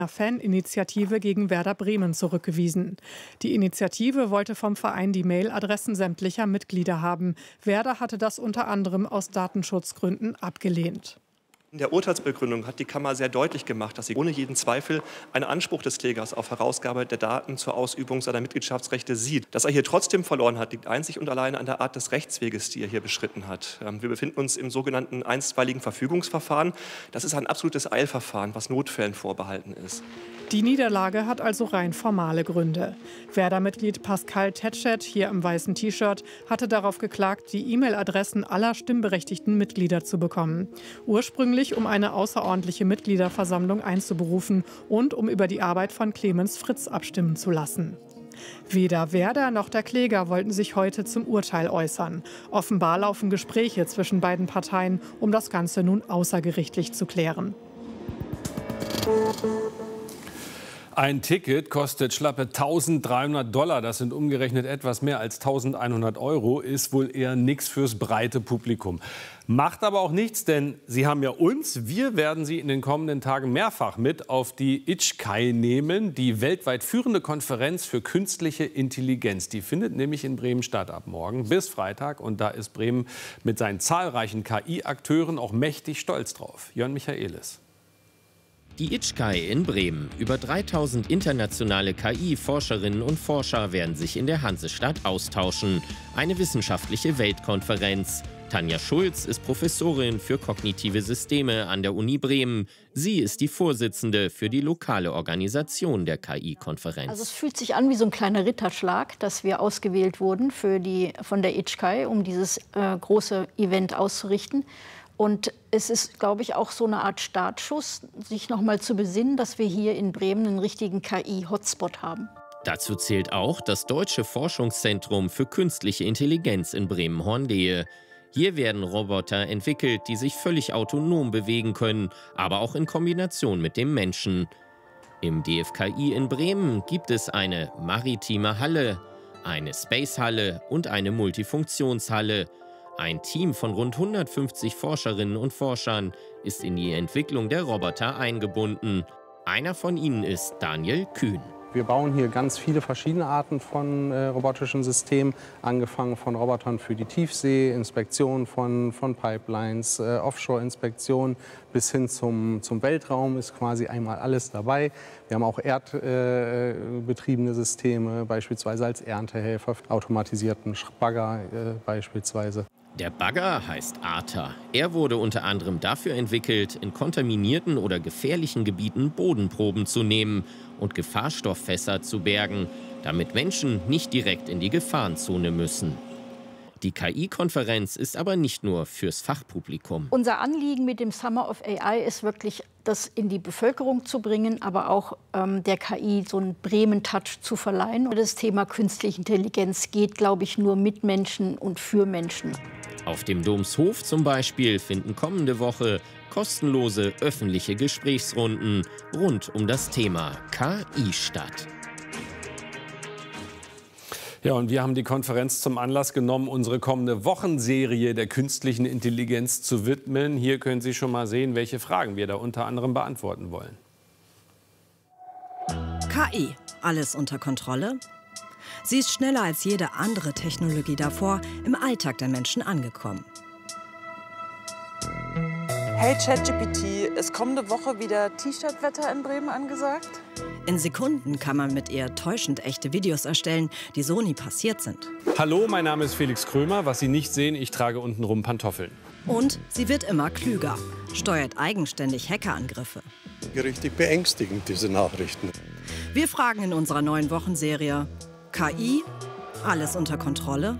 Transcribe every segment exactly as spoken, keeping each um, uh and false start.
Faninitiative gegen Werder Bremen zurückgewiesen. Die Initiative wollte vom Verein die Mailadressen sämtlicher Mitglieder haben. Werder hatte das unter anderem aus Datenschutzgründen abgelehnt. In der Urteilsbegründung hat die Kammer sehr deutlich gemacht, dass sie ohne jeden Zweifel einen Anspruch des Klägers auf Herausgabe der Daten zur Ausübung seiner Mitgliedschaftsrechte sieht. Dass er hier trotzdem verloren hat, liegt einzig und allein an der Art des Rechtsweges, die er hier beschritten hat. Wir befinden uns im sogenannten einstweiligen Verfügungsverfahren. Das ist ein absolutes Eilverfahren, was Notfällen vorbehalten ist. Die Niederlage hat also rein formale Gründe. Werder-Mitglied Pascal Tetschet, hier im weißen T-Shirt, hatte darauf geklagt, die E-Mail-Adressen aller stimmberechtigten Mitglieder zu bekommen. Ursprünglich, um eine außerordentliche Mitgliederversammlung einzuberufen und um über die Arbeit von Clemens Fritz abstimmen zu lassen. Weder Werder noch der Kläger wollten sich heute zum Urteil äußern. Offenbar laufen Gespräche zwischen beiden Parteien, um das Ganze nun außergerichtlich zu klären. Ein Ticket kostet schlappe tausenddreihundert Dollar, das sind umgerechnet etwas mehr als tausendeinhundert Euro, ist wohl eher nichts fürs breite Publikum. Macht aber auch nichts, denn Sie haben ja uns, wir werden Sie in den kommenden Tagen mehrfach mit auf die I T S C A I nehmen, die weltweit führende Konferenz für künstliche Intelligenz. Die findet nämlich in Bremen statt ab morgen bis Freitag und da ist Bremen mit seinen zahlreichen K I-Akteuren auch mächtig stolz drauf. Jörn Michaelis. Die I T S C A I in Bremen. Über dreitausend internationale K I-Forscherinnen und Forscher werden sich in der Hansestadt austauschen. Eine wissenschaftliche Weltkonferenz. Tanja Schulz ist Professorin für kognitive Systeme an der Uni Bremen. Sie ist die Vorsitzende für die lokale Organisation der K I-Konferenz. Also es fühlt sich an wie so ein kleiner Ritterschlag, dass wir ausgewählt wurden für die, von der I T S C A I, um dieses äh, große Event auszurichten. Und es ist, glaube ich, auch so eine Art Startschuss, sich noch mal zu besinnen, dass wir hier in Bremen einen richtigen K I-Hotspot haben. Dazu zählt auch das Deutsche Forschungszentrum für künstliche Intelligenz in Bremen-Horndehe. Hier werden Roboter entwickelt, die sich völlig autonom bewegen können, aber auch in Kombination mit dem Menschen. Im D F K I in Bremen gibt es eine maritime Halle, eine Space-Halle und eine Multifunktionshalle. Ein Team von rund hundertfünfzig Forscherinnen und Forschern ist in die Entwicklung der Roboter eingebunden. Einer von ihnen ist Daniel Kühn. Wir bauen hier ganz viele verschiedene Arten von äh, robotischen Systemen, angefangen von Robotern für die Tiefsee, Inspektion von, von Pipelines, äh, Offshore-Inspektion bis hin zum, zum Weltraum ist quasi einmal alles dabei. Wir haben auch erdbetriebene äh, Systeme, beispielsweise als Erntehelfer, automatisierten Bagger äh, beispielsweise. Der Bagger heißt Arta. Er wurde unter anderem dafür entwickelt, in kontaminierten oder gefährlichen Gebieten Bodenproben zu nehmen und Gefahrstofffässer zu bergen, damit Menschen nicht direkt in die Gefahrenzone müssen. Die K I-Konferenz ist aber nicht nur fürs Fachpublikum. Unser Anliegen mit dem Summer of A I ist wirklich, das in die Bevölkerung zu bringen, aber auch ähm, der K I so einen Bremen-Touch zu verleihen. Das Thema künstliche Intelligenz geht, glaube ich, nur mit Menschen und für Menschen. Auf dem Domshof zum Beispiel finden kommende Woche kostenlose öffentliche Gesprächsrunden rund um das Thema K I statt. Ja, und wir haben die Konferenz zum Anlass genommen, unsere kommende Wochenserie der künstlichen Intelligenz zu widmen. Hier können Sie schon mal sehen, welche Fragen wir da unter anderem beantworten wollen. K I, alles unter Kontrolle? Sie ist schneller als jede andere Technologie davor im Alltag der Menschen angekommen. Hey ChatGPT, ist kommende Woche wieder T-Shirt-Wetter in Bremen angesagt? In Sekunden kann man mit ihr täuschend echte Videos erstellen, die so nie passiert sind. Hallo, mein Name ist Felix Krömer. Was Sie nicht sehen, ich trage untenrum Pantoffeln. Und sie wird immer klüger, steuert eigenständig Hackerangriffe. Richtig beängstigend, diese Nachrichten. Wir fragen in unserer neuen Wochenserie: K I, alles unter Kontrolle?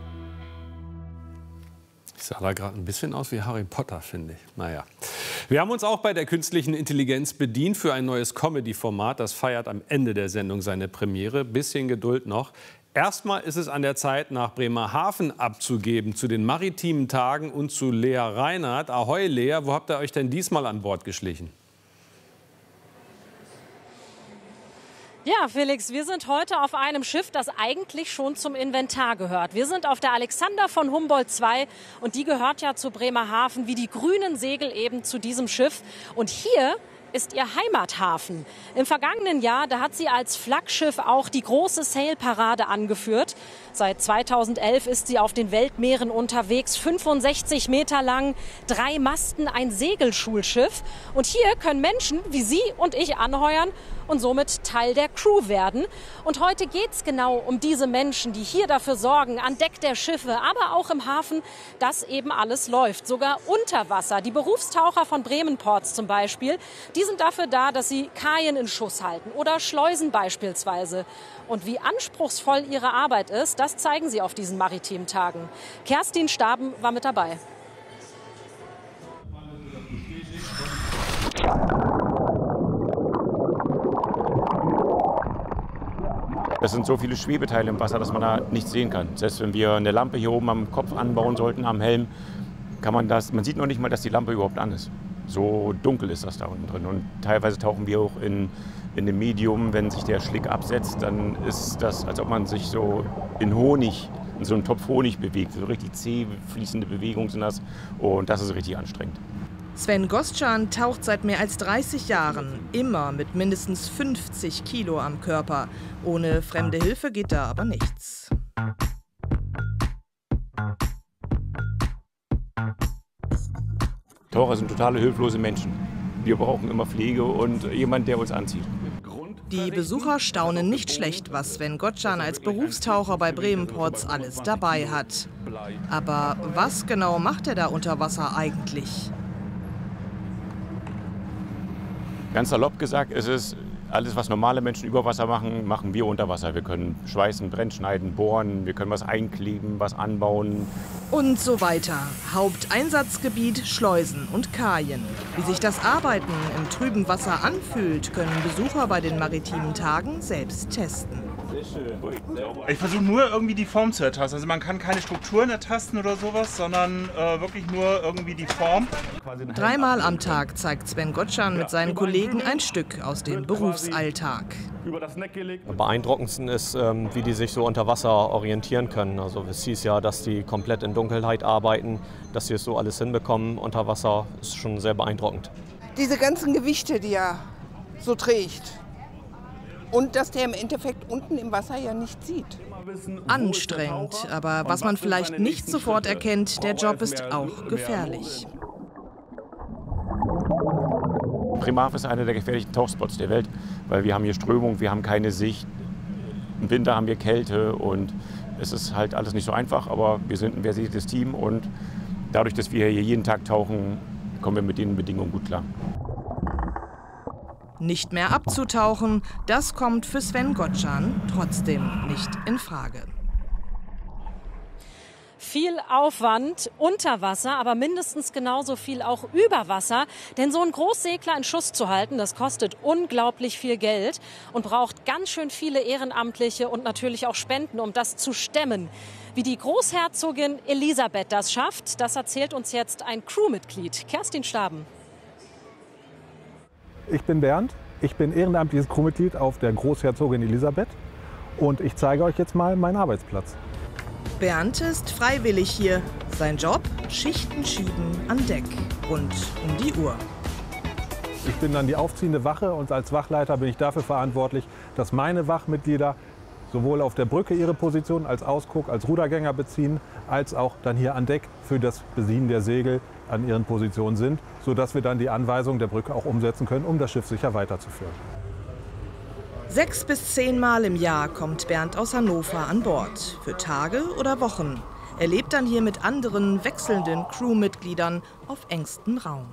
Ich sah da gerade ein bisschen aus wie Harry Potter, finde ich. Naja. Wir haben uns auch bei der künstlichen Intelligenz bedient für ein neues Comedy-Format. Das feiert am Ende der Sendung seine Premiere. Bisschen Geduld noch. Erstmal ist es an der Zeit, nach Bremerhaven abzugeben, zu den maritimen Tagen und zu Lea Reinhardt. Ahoi, Lea, wo habt ihr euch denn diesmal an Bord geschlichen? Ja, Felix, wir sind heute auf einem Schiff, das eigentlich schon zum Inventar gehört. Wir sind auf der Alexander von Humboldt zwei und die gehört ja zu Bremerhaven, wie die grünen Segel eben zu diesem Schiff. Und hier ist ihr Heimathafen. Im vergangenen Jahr, da hat sie als Flaggschiff auch die große Sail-Parade angeführt. Seit zweitausendelf ist sie auf den Weltmeeren unterwegs, fünfundsechzig Meter lang, drei Masten, ein Segelschulschiff. Und hier können Menschen wie Sie und ich anheuern und somit Teil der Crew werden. Und heute geht es genau um diese Menschen, die hier dafür sorgen, an Deck der Schiffe, aber auch im Hafen, dass eben alles läuft, sogar unter Wasser. Die Berufstaucher von Bremen Ports zum Beispiel, die sind dafür da, dass sie Kajen in Schuss halten oder Schleusen beispielsweise. Und wie anspruchsvoll ihre Arbeit ist, das zeigen sie auf diesen maritimen Tagen. Kerstin Staben war mit dabei. Es sind so viele Schwebeteile im Wasser, dass man da nichts sehen kann. Selbst wenn wir eine Lampe hier oben am Kopf anbauen sollten, am Helm, kann man das, man sieht noch nicht mal, dass die Lampe überhaupt an ist. So dunkel ist das da unten drin. Und teilweise tauchen wir auch in, in dem Medium, wenn sich der Schlick absetzt, dann ist das, als ob man sich so in Honig, in so einem Topf Honig bewegt. So richtig zäh fließende Bewegungen sind das. Und das ist richtig anstrengend. Sven Gostschan taucht seit mehr als dreißig Jahren, immer mit mindestens fünfzig Kilo am Körper. Ohne fremde Hilfe geht da aber nichts. Taucher sind totale hilflose Menschen. Wir brauchen immer Pflege und jemand, der uns anzieht. Die Besucher staunen nicht schlecht, was Sven Gostschan als Berufstaucher bei Bremen Ports alles dabei hat. Aber was genau macht er da unter Wasser eigentlich? Ganz salopp gesagt, es ist alles, was normale Menschen über Wasser machen, machen wir unter Wasser. Wir können schweißen, brennschneiden, bohren, wir können was einkleben, was anbauen. Und so weiter. Haupteinsatzgebiet Schleusen und Kajen. Wie sich das Arbeiten im trüben Wasser anfühlt, können Besucher bei den maritimen Tagen selbst testen. Ich versuche nur irgendwie die Form zu ertasten. Also man kann keine Strukturen ertasten oder sowas, sondern äh, wirklich nur irgendwie die Form. Dreimal am Tag zeigt Sven Gostschan mit seinen Kollegen ein Stück aus dem Berufsalltag. Am beeindruckendsten ist, wie die sich so unter Wasser orientieren können. Also es hieß ja, dass die komplett in Dunkelheit arbeiten, dass sie es so alles hinbekommen unter Wasser, ist schon sehr beeindruckend. Diese ganzen Gewichte, die er so trägt. Und dass der im Endeffekt unten im Wasser ja nicht sieht. Anstrengend, aber was man vielleicht nicht sofort erkennt, der Job ist auch gefährlich. Bremerhaven ist einer der gefährlichsten Tauchspots der Welt, weil wir haben hier Strömung, wir haben keine Sicht. Im Winter haben wir Kälte und es ist halt alles nicht so einfach, aber wir sind ein versiertes Team und dadurch, dass wir hier jeden Tag tauchen, kommen wir mit den Bedingungen gut klar. Nicht mehr abzutauchen, das kommt für Sven Gostschan trotzdem nicht in Frage. Viel Aufwand unter Wasser, aber mindestens genauso viel auch über Wasser. Denn so einen Großsegler in Schuss zu halten, das kostet unglaublich viel Geld und braucht ganz schön viele Ehrenamtliche und natürlich auch Spenden, um das zu stemmen. Wie die Großherzogin Elisabeth das schafft, das erzählt uns jetzt ein Crewmitglied, Kerstin Staben. Ich bin Bernd, ich bin ehrenamtliches Crewmitglied auf der Großherzogin Elisabeth und ich zeige euch jetzt mal meinen Arbeitsplatz. Bernd ist freiwillig hier. Sein Job? Schichten schieben an Deck. Rund um die Uhr. Ich bin dann die aufziehende Wache und als Wachleiter bin ich dafür verantwortlich, dass meine Wachmitglieder sowohl auf der Brücke ihre Position als Ausguck, als Rudergänger beziehen, als auch dann hier an Deck für das Besiehen der Segel an ihren Positionen sind, sodass wir dann die Anweisung der Brücke auch umsetzen können, um das Schiff sicher weiterzuführen. Sechs bis zehn Mal im Jahr kommt Bernd aus Hannover an Bord, für Tage oder Wochen. Er lebt dann hier mit anderen wechselnden Crewmitgliedern auf engstem Raum.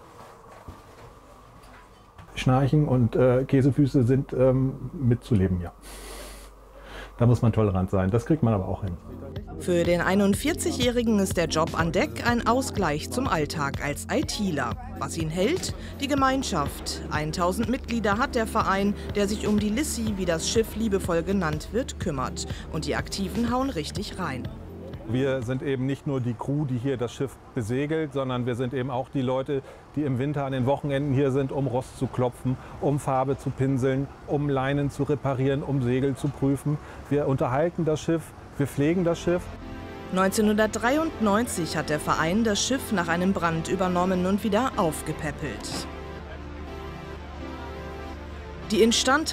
Schnarchen und äh, Käsefüße sind ähm, mitzuleben, ja. Da muss man tolerant sein, das kriegt man aber auch hin. Für den einundvierzigjährigen ist der Job an Deck ein Ausgleich zum Alltag als ITler. Was ihn hält? Die Gemeinschaft. tausend Mitglieder hat der Verein, der sich um die Lissi, wie das Schiff liebevoll genannt wird, kümmert. Und die Aktiven hauen richtig rein. Wir sind eben nicht nur die Crew, die hier das Schiff besegelt, sondern wir sind eben auch die Leute, die im Winter an den Wochenenden hier sind, um Rost zu klopfen, um Farbe zu pinseln, um Leinen zu reparieren, um Segel zu prüfen. Wir unterhalten das Schiff, wir pflegen das Schiff. neunzehnhundertdreiundneunzig hat der Verein das Schiff nach einem Brand übernommen und wieder aufgepäppelt. Die Instandhaltung